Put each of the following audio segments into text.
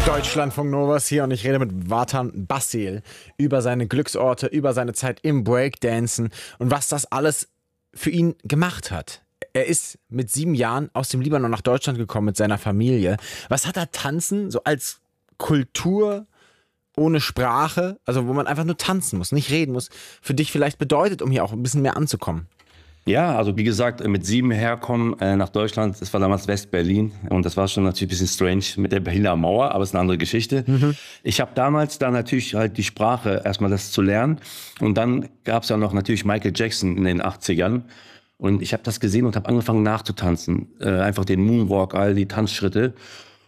Deutschlandfunk Novas hier und ich rede mit Vatan Bassil über seine Glücksorte, über seine Zeit im Breakdancen und was das alles für ihn gemacht hat. Er ist mit 7 Jahren aus dem Libanon nach Deutschland gekommen mit seiner Familie. Was hat er Tanzen so als Kultur ohne Sprache, also wo man einfach nur tanzen muss, nicht reden muss, für dich vielleicht bedeutet, um hier auch ein bisschen mehr anzukommen? Ja, also wie gesagt, mit 7 herkommen nach Deutschland, das war damals West-Berlin und das war schon natürlich ein bisschen strange mit der Berliner Mauer, aber es ist eine andere Geschichte. Ich habe damals dann natürlich halt die Sprache, erstmal das zu lernen und dann gab es ja noch natürlich Michael Jackson in den 80ern und ich habe das gesehen und habe angefangen nachzutanzen, einfach den Moonwalk, all die Tanzschritte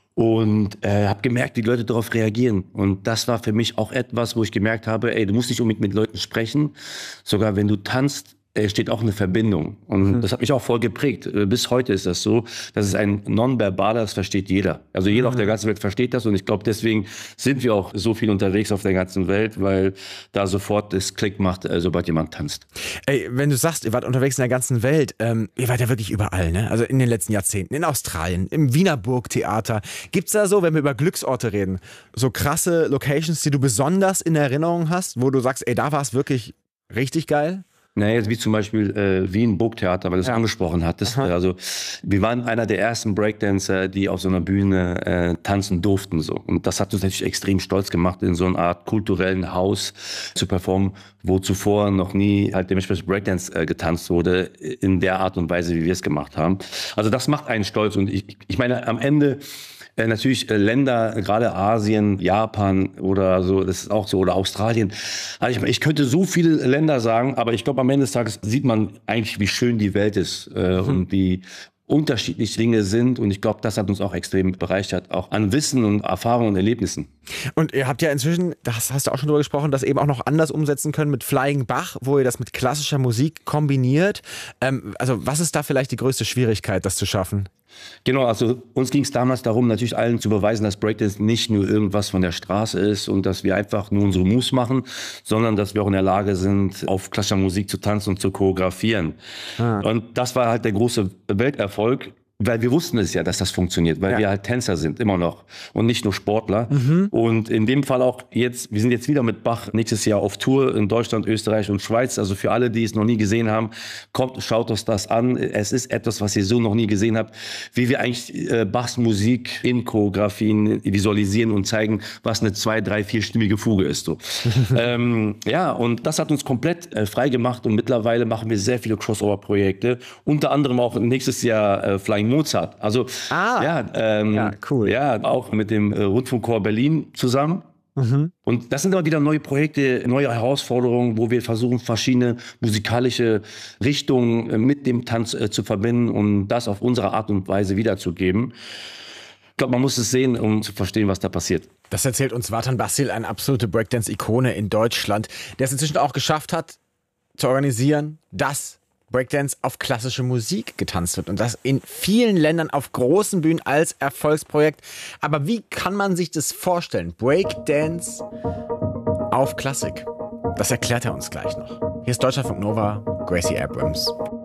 und habe gemerkt, wie die Leute darauf reagieren und das war für mich auch etwas, wo ich gemerkt habe, ey, du musst nicht unbedingt mit Leuten sprechen, sogar wenn du tanzt, steht auch eine Verbindung. Und das hat mich auch voll geprägt. Bis heute ist das so, dass es ein Nonverbaler, das versteht jeder. Also jeder auf der ganzen Welt versteht das. Und ich glaube, deswegen sind wir auch so viel unterwegs auf der ganzen Welt, weil da sofort das Klick macht, sobald jemand tanzt. Ey, wenn du sagst, ihr wart unterwegs in der ganzen Welt, ihr wart ja wirklich überall, ne? Also in den letzten Jahrzehnten, in Australien, im Wiener Burgtheater. Gibt's da so, wenn wir über Glücksorte reden, so krasse Locations, die du besonders in Erinnerung hast, wo du sagst, ey, da war es wirklich richtig geil? Naja, jetzt wie zum Beispiel Wien Burgtheater, weil du es angesprochen hattest. Also wir waren einer der ersten Breakdancer, die auf so einer Bühne tanzen durften. So. Und das hat uns natürlich extrem stolz gemacht, in so einer Art kulturellen Haus zu performen, wo zuvor noch nie halt dementsprechend Breakdance getanzt wurde, in der Art und Weise, wie wir es gemacht haben. Also das macht einen stolz. Und ich meine, am Ende natürlich Länder, gerade Asien, Japan oder so, das ist auch so, oder Australien. Also ich könnte so viele Länder sagen, aber ich glaube, am Ende des Tages sieht man eigentlich, wie schön die Welt ist und wie unterschiedlich Dinge sind. Und ich glaube, das hat uns auch extrem bereichert, auch an Wissen und Erfahrungen und Erlebnissen. Und ihr habt ja inzwischen, das hast du auch schon drüber gesprochen, das eben auch noch anders umsetzen können mit Flying Bach, wo ihr das mit klassischer Musik kombiniert. Also was ist da vielleicht die größte Schwierigkeit, das zu schaffen? Genau, also uns ging es damals darum, natürlich allen zu beweisen, dass Breakdance nicht nur irgendwas von der Straße ist und dass wir einfach nur unsere Moves machen, sondern dass wir auch in der Lage sind, auf klassischer Musik zu tanzen und zu choreografieren. Und das war halt der große Welterfolg. Weil wir wussten es ja, dass das funktioniert, weil wir halt Tänzer sind, immer noch. Und nicht nur Sportler. Und in dem Fall auch jetzt, wir sind jetzt wieder mit Bach nächstes Jahr auf Tour in Deutschland, Österreich und Schweiz. Also für alle, die es noch nie gesehen haben, kommt, schaut uns das an. Es ist etwas, was ihr so noch nie gesehen habt, wie wir eigentlich Bachs Musik in Choreografien visualisieren und zeigen, was eine 2-, 3-, 4-stimmige Fuge ist. So. Ja, und das hat uns komplett frei gemacht und mittlerweile machen wir sehr viele Crossover-Projekte. Unter anderem auch nächstes Jahr Flying Mozart. Also ja, cool. Ja, auch mit dem Rundfunkchor Berlin zusammen. Und das sind aber wieder neue Projekte, neue Herausforderungen, wo wir versuchen, verschiedene musikalische Richtungen mit dem Tanz zu verbinden und das auf unsere Art und Weise wiederzugeben. Ich glaube, man muss es sehen, um zu verstehen, was da passiert. Das erzählt uns Vatan Bassil, eine absolute Breakdance-Ikone in Deutschland, der es inzwischen auch geschafft hat, zu organisieren, dass Breakdance auf klassische Musik getanzt wird und das in vielen Ländern auf großen Bühnen als Erfolgsprojekt. Aber wie kann man sich das vorstellen? Breakdance auf Klassik. Das erklärt er uns gleich noch. Hier ist Deutschlandfunk Nova, Gracie Abrams.